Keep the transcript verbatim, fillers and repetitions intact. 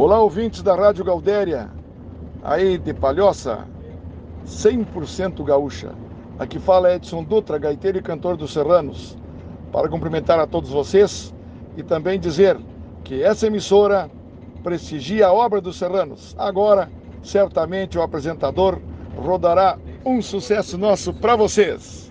Olá, ouvintes da Rádio Gaudéria, aí de Palhoça, cem por cento gaúcha. Aqui fala Edson Dutra, gaiteiro e cantor dos Serranos, para cumprimentar a todos vocês e também dizer que essa emissora prestigia a obra dos Serranos. Agora, certamente o apresentador rodará um sucesso nosso para vocês.